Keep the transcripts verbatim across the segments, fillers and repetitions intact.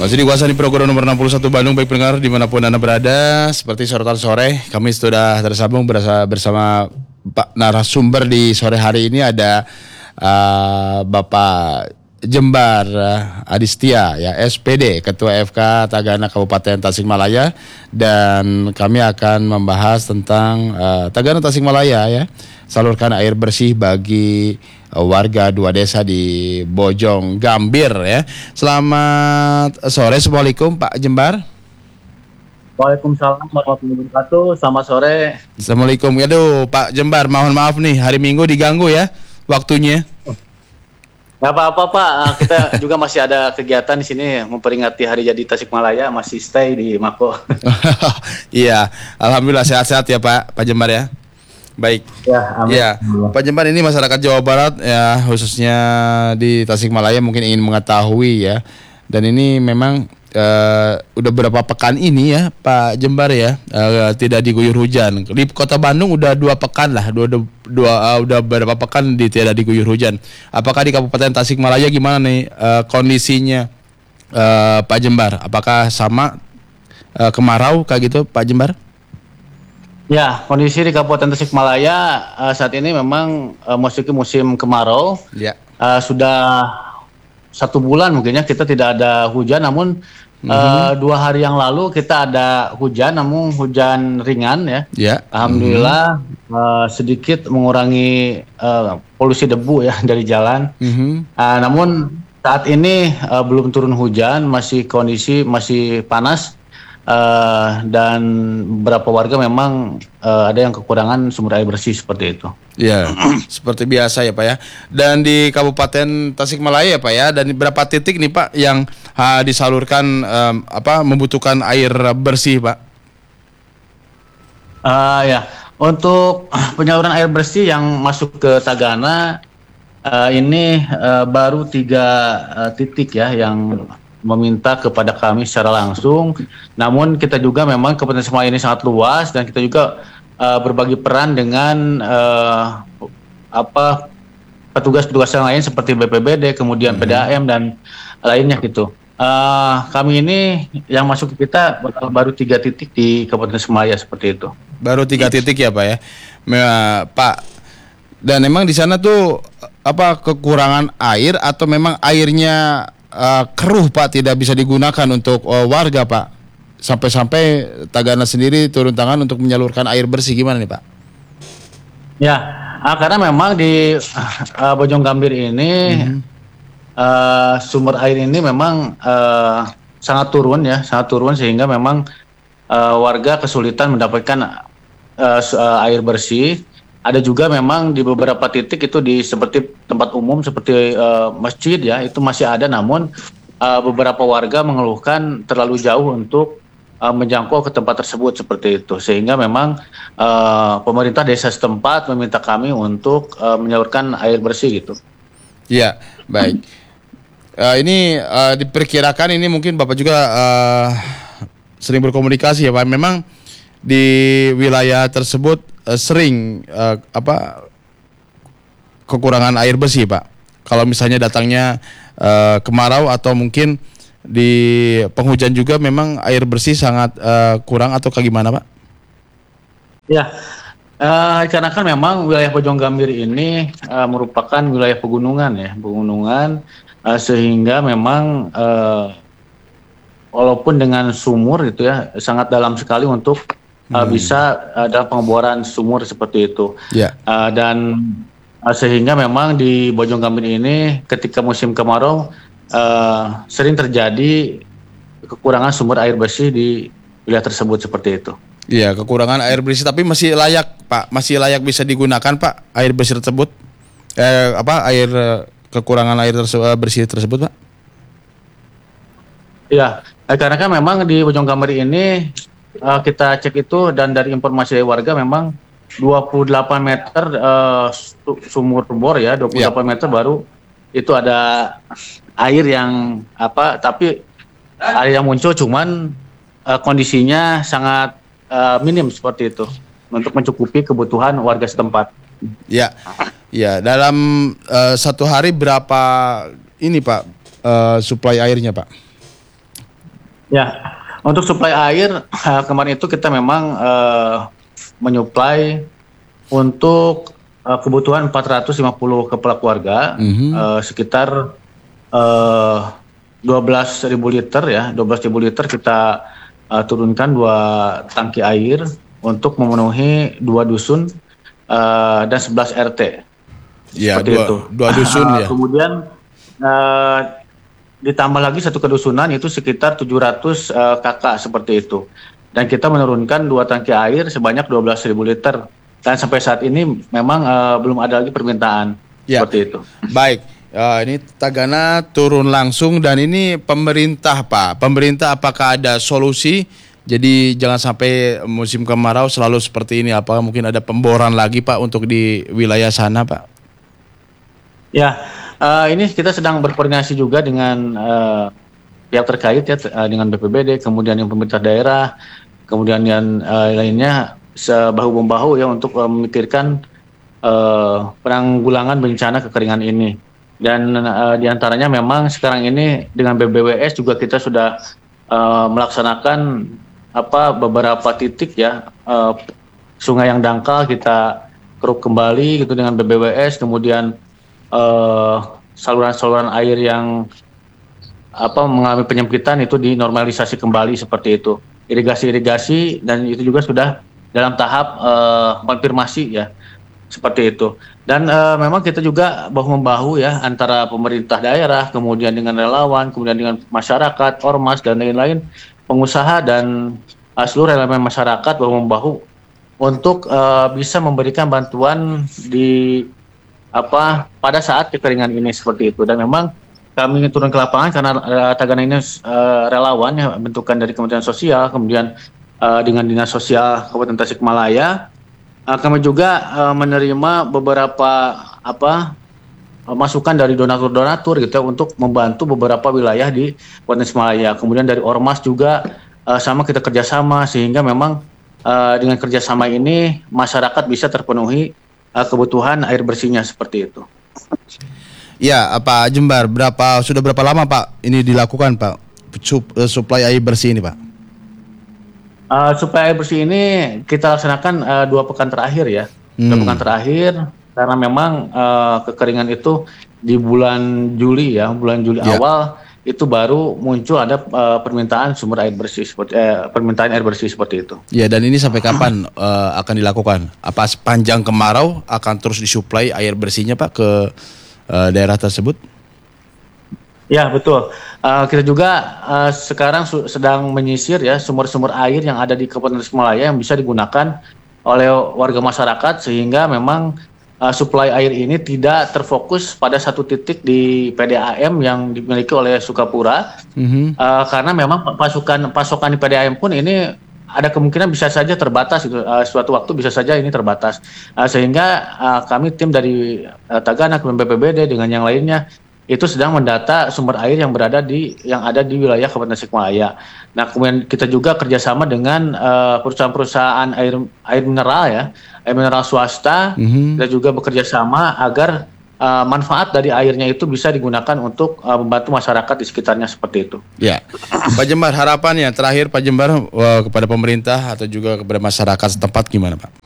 Masih dikuasai di program nomor enam puluh satu Bandung, baik pendengar dimanapun Anda berada. Seperti sorotan sore, kami sudah tersambung berasa, bersama Pak narasumber di sore hari ini ada uh, Bapak Jembar uh, Adistia, ya S P D, Ketua F K Tagana Kabupaten Tasikmalaya, dan kami akan membahas tentang uh, Tagana Tasikmalaya, ya, salurkan air bersih bagi warga dua desa di Bojong Gambir, ya. Selamat sore, assalamualaikum Pak Jembar. Waalaikumsalam warahmatullahi wabarakatuh. Selamat sore. Assalamualaikum. Aduh Pak Jembar, mohon maaf nih hari Minggu diganggu ya waktunya. Gak apa-apa Pak, kita juga masih ada kegiatan di sini memperingati Hari Jadi Tasikmalaya, masih stay di Mako. Iya, alhamdulillah sehat-sehat ya Pak Pak Jembar ya. Baik. Ya, amin. Ya, Pak Jembar, ini masyarakat Jawa Barat ya, khususnya di Tasikmalaya mungkin ingin mengetahui ya. Dan ini memang uh, udah berapa pekan ini ya Pak Jembar ya, uh, tidak diguyur hujan. Di Kota Bandung udah dua pekan lah, dua, dua, dua uh, udah berapa pekan di tidak diguyur hujan. Apakah di Kabupaten Tasikmalaya gimana nih uh, kondisinya uh, Pak Jembar? Apakah sama uh, kemarau kayak gitu Pak Jembar? Ya, kondisi di Kabupaten Tasikmalaya uh, saat ini memang uh, memasuki musim kemarau. Ya. Uh, sudah satu bulan mungkinnya kita tidak ada hujan, namun mm-hmm. uh, dua hari yang lalu kita ada hujan, namun hujan ringan ya. Ya. Alhamdulillah mm-hmm. uh, sedikit mengurangi uh, polusi debu ya dari jalan. Mm-hmm. Uh, namun saat ini uh, belum turun hujan, masih kondisi masih panas. Uh, dan beberapa warga memang uh, ada yang kekurangan sumber air bersih seperti itu. Ya, seperti biasa ya Pak ya. Dan di Kabupaten Tasikmalaya ya Pak ya, dan berapa titik nih Pak yang ha, disalurkan um, apa membutuhkan air bersih Pak? Uh, ya, untuk penyaluran air bersih yang masuk ke Tagana uh, ini uh, baru tiga uh, titik ya yang meminta kepada kami secara langsung. Namun kita juga memang Kabupaten Tasikmalaya ini sangat luas dan kita juga uh, berbagi peran dengan uh, apa petugas-petugas yang lain seperti B P B D, kemudian hmm. P D A M dan lainnya gitu. Uh, kami ini yang masuk ke kita baru tiga titik di Kabupaten Tasikmalaya seperti itu. Baru tiga titik ya Pak ya, Me- Pak. Dan memang di sana tuh apa kekurangan air atau memang airnya Uh, keruh Pak, tidak bisa digunakan untuk uh, warga Pak, sampai-sampai Tagana sendiri turun tangan untuk menyalurkan air bersih, gimana nih Pak? Ya, uh, karena memang di uh, Bojong Gambir ini mm-hmm. uh, sumber air ini memang uh, sangat turun ya, sangat turun sehingga memang uh, warga kesulitan mendapatkan uh, uh, air bersih. Ada juga memang di beberapa titik itu di seperti tempat umum seperti uh, masjid ya, itu masih ada, namun uh, beberapa warga mengeluhkan terlalu jauh untuk uh, menjangkau ke tempat tersebut seperti itu, sehingga memang uh, pemerintah desa setempat meminta kami untuk uh, menyalurkan air bersih gitu. Iya, baik. Uh, ini uh, diperkirakan ini mungkin Bapak juga uh, sering berkomunikasi ya Pak, memang di wilayah tersebut uh, sering uh, apa kekurangan air bersih Pak. Kalau misalnya datangnya uh, kemarau atau mungkin di penghujan juga memang air bersih sangat uh, kurang atau kayak gimana Pak? Ya, uh, karena kan memang wilayah Bojong Gambir ini uh, merupakan wilayah pegunungan ya, pegunungan uh, sehingga memang uh, walaupun dengan sumur gitu ya sangat dalam sekali untuk Uh, hmm. bisa ada pengeboran sumur seperti itu, yeah. uh, dan uh, sehingga memang di Bojong Gambir ini ketika musim kemarau uh, sering terjadi kekurangan sumber air bersih di wilayah tersebut seperti itu. Iya, kekurangan air bersih, tapi masih layak Pak, masih layak bisa digunakan Pak air bersih tersebut, eh, apa air kekurangan air tersebut, bersih tersebut Pak? Iya, eh, karena kan memang di Bojong Gambir ini Uh, kita cek itu dan dari informasi dari warga memang dua puluh delapan meter uh, sumur bor ya, dua puluh delapan yeah. meter baru itu ada air yang apa, tapi air yang muncul cuman uh, kondisinya sangat uh, minim seperti itu untuk mencukupi kebutuhan warga setempat. Ya, ya dalam uh, satu hari berapa ini Pak uh, suplai airnya Pak? Ya, untuk suplai air uh, kemarin itu kita memang uh, menyuplai untuk uh, kebutuhan empat ratus lima puluh kepala keluarga, Mhm. uh, sekitar uh, dua belas ribu liter ya, dua belas ribu liter kita uh, turunkan dua tangki air untuk memenuhi dua dusun uh, dan sebelas R T. Ya, Seperti dua, itu. dua dusun Uh, ya. kemudian uh, ditambah lagi satu kedusunan itu sekitar tujuh ratus uh, kakak seperti itu. Dan kita menurunkan dua tangki air sebanyak dua belas ribu liter. Dan sampai saat ini memang uh, belum ada lagi permintaan Ya, seperti itu. baik. Eh, ini Tagana turun langsung dan ini pemerintah Pak. Pemerintah apakah ada solusi? Jadi jangan sampai musim kemarau selalu seperti ini. Apakah mungkin ada pemboran lagi Pak untuk di wilayah sana Pak? Ya, uh, ini kita sedang berkoordinasi juga dengan uh, pihak terkait ya, uh, dengan B P B D, kemudian yang pemerintah daerah, kemudian yang uh, lainnya sebahu membahu ya untuk uh, memikirkan uh, penanggulangan bencana kekeringan ini. Dan uh, diantaranya memang sekarang ini dengan B B W S juga kita sudah uh, melaksanakan apa beberapa titik ya uh, sungai yang dangkal kita keruk kembali gitu dengan B B W S, kemudian uh, saluran-saluran air yang apa mengalami penyempitan itu dinormalisasi kembali seperti itu. Irigasi-irigasi dan itu juga sudah dalam tahap uh, konfirmasi ya seperti itu. Dan uh, memang kita juga bahu-membahu ya antara pemerintah daerah, kemudian dengan relawan, kemudian dengan masyarakat, ormas dan lain-lain, pengusaha dan uh, seluruh elemen masyarakat bahu-membahu untuk uh, bisa memberikan bantuan di apa pada saat kekeringan ini seperti itu. Dan memang kami turun ke lapangan karena uh, Tagana ini uh, relawan ya bentukan dari Kementerian Sosial, kemudian uh, dengan Dinas Sosial Kabupaten Tasikmalaya. Uh, kami juga uh, menerima beberapa apa uh, masukan dari donatur-donatur gitu ya, untuk membantu beberapa wilayah di Kabupaten Tasikmalaya. Kemudian dari ormas juga uh, sama kita kerjasama sehingga memang uh, dengan kerjasama ini masyarakat bisa terpenuhi uh, kebutuhan air bersihnya seperti itu. Ya, Pak Jembar, berapa sudah berapa lama Pak ini dilakukan Pak Sup, uh, suplai air bersih ini Pak? Uh, supaya air bersih ini kita laksanakan uh, dua pekan terakhir ya, hmm. dua pekan terakhir karena memang uh, kekeringan itu di bulan Juli ya, bulan Juli ya. Awal itu baru muncul ada uh, permintaan sumber air bersih seperti eh, permintaan air bersih seperti itu. Ya, dan ini sampai kapan uh, akan dilakukan? Apa sepanjang kemarau akan terus disuplai air bersihnya Pak ke uh, daerah tersebut? Ya betul. Uh, kita juga uh, sekarang su- sedang menyisir ya sumber-sumber air yang ada di Kabupaten Tasikmalaya yang bisa digunakan oleh warga masyarakat sehingga memang uh, suplai air ini tidak terfokus pada satu titik di P D A M yang dimiliki oleh Sukapura. Mm-hmm. Uh, karena memang pasukan pasokan di P D A M pun ini ada kemungkinan bisa saja terbatas itu uh, suatu waktu bisa saja ini terbatas. Uh, sehingga uh, kami tim dari uh, Tagana kemudian B P B D dengan yang lainnya itu sedang mendata sumber air yang berada di yang ada di wilayah Kabupaten Tasikmalaya. Nah, kemudian kita juga kerjasama dengan uh, perusahaan-perusahaan air air mineral ya, air mineral swasta, mm-hmm. dan juga bekerja sama agar uh, manfaat dari airnya itu bisa digunakan untuk uh, membantu masyarakat di sekitarnya seperti itu. Ya, Pak Jembar, harapannya terakhir Pak Jembar uh, kepada pemerintah atau juga kepada masyarakat setempat gimana Pak?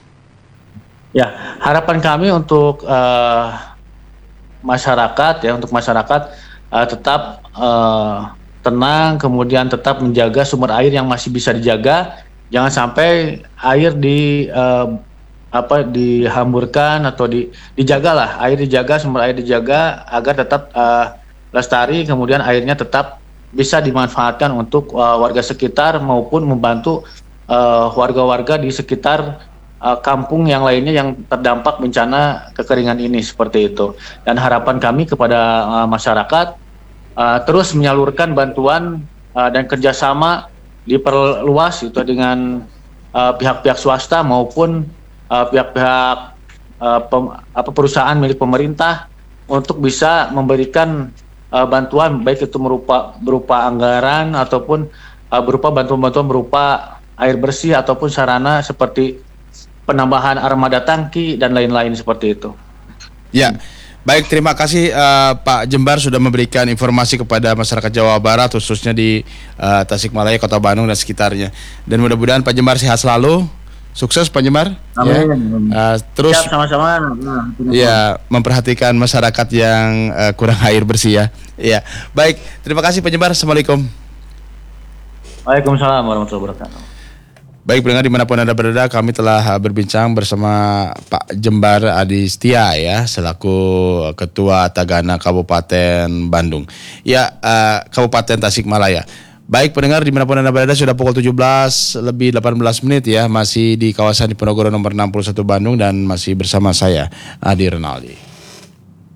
Ya, harapan kami untuk uh, masyarakat ya untuk masyarakat uh, tetap uh, tenang, kemudian tetap menjaga sumber air yang masih bisa dijaga, jangan sampai air di uh, apa dihamburkan atau di dijagalah air dijaga sumber air dijaga agar tetap uh, lestari, kemudian airnya tetap bisa dimanfaatkan untuk uh, warga sekitar maupun membantu uh, warga-warga di sekitar Uh, kampung yang lainnya yang terdampak bencana kekeringan ini seperti itu. Dan harapan kami kepada uh, masyarakat uh, terus menyalurkan bantuan uh, dan kerjasama diperluas itu dengan uh, pihak-pihak swasta maupun uh, pihak-pihak uh, pem, apa, perusahaan milik pemerintah untuk bisa memberikan uh, bantuan baik itu berupa berupa anggaran ataupun uh, berupa bantuan-bantuan berupa air bersih ataupun sarana seperti penambahan armada tangki dan lain-lain seperti itu. Ya, Baik, terima kasih uh, Pak Jembar sudah memberikan informasi kepada masyarakat Jawa Barat khususnya di uh, Tasikmalaya, Kota Bandung dan sekitarnya. Dan mudah-mudahan Pak Jembar sehat selalu. Sukses Pak Jembar. Amin. Ya. Uh, terus Siap, sama-sama. Nah, ya memperhatikan masyarakat yang uh, kurang air bersih ya. Ya. Baik, terima kasih Pak Jembar. Assalamualaikum. Waalaikumsalam warahmatullahi wabarakatuh. Baik, pendengar dimanapun Anda berada, kami telah berbincang bersama Pak Jembar Adistia ya, selaku Ketua Tagana Kabupaten Bandung. Ya, uh, Kabupaten Tasikmalaya. Baik pendengar dimanapun Anda berada, sudah pukul tujuh belas lebih delapan belas menit ya, masih di kawasan Diponegoro nomor enam puluh satu Bandung dan masih bersama saya, Adi Renaldi.